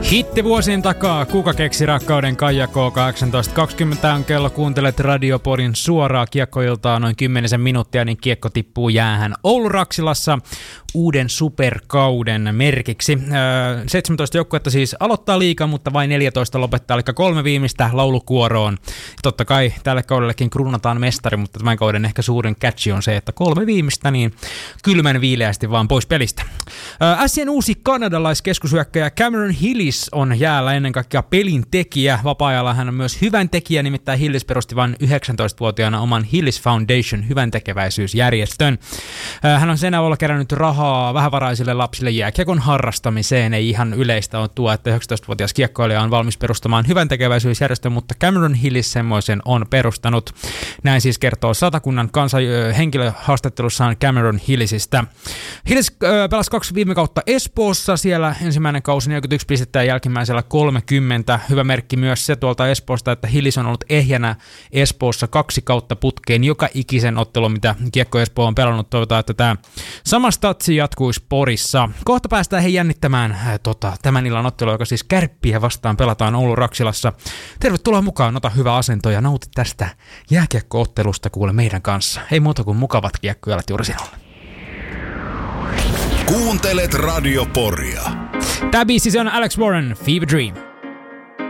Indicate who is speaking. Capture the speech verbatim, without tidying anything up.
Speaker 1: Hitti vuosien takaa, kuka keksi rakkauden Kaija K. kahdeksantoista kaksikymmentä on kello, kuuntelet Radiopodin suoraa kiekkoiltaa noin kymmenisen minuuttia, niin kiekko tippuu jäähän Oulun Raksilassa uuden superkauden merkiksi. Öö, seitsemäntoista joukkuetta siis aloittaa liigan, mutta vain neljätoista lopettaa, eli kolme viimeistä laulukuoroon. Totta kai tälle kaudellekin kruunataan mestari, mutta tämän kauden ehkä suurin catchi on se, että kolme viimeistä niin kylmän viileästi vaan pois pelistä. Öö, Sien uusi kanadalaiskeskushyökkäjä Cameron Hillis on jäällä ennen kaikkea pelin tekijä. Vapaa-ajalla hän on myös hyvän tekijä, nimittäin Hillis perusti vain yhdeksäntoistavuotiaana oman Hillis Foundation hyvän tekeväisyysjärjestön. Öö, hän on sen avulla kerännyt rahaa vähävaraisille lapsille jääkiekon harrastamiseen. Ei ihan yleistä on tuo, että yhdeksäntoistavuotias kiekkoilija on valmis perustamaan hyvän tekeväisyysjärjestön, mutta Cameron Hillis semmoisen on perustanut. Näin siis kertoo Satakunnan kansan henkilöhaastattelussaan Cameron Hillisistä. Hillis äh, pelasi kaksi viime kautta Espoossa. Siellä ensimmäinen kausi neljäkymmentäyksi pistettä ja jälkimmäisellä kolmekymmentä. Hyvä merkki myös se tuolta Espoosta, että Hillis on ollut ehjänä Espoossa kaksi kautta putkeen joka ikisen ottelun, mitä Kiekko Espoo on pelannut. Toivotaan, että tämä sama statsi jatkuisi Porissa. Kohta päästään he jännittämään äh, tota, tämän illan ottelu, joka siis Kärppiä vastaan pelataan Oulun Raksilassa. Tervetuloa mukaan, ota hyvä asento ja nauti tästä jääkiekko-ottelusta kuule meidän kanssa. Ei muuta kuin mukavat kiekkojalat juuri sinulle.
Speaker 2: Kuuntelet Radioporia.
Speaker 1: Tämä biisi se on Alex Warren, Fever Dream.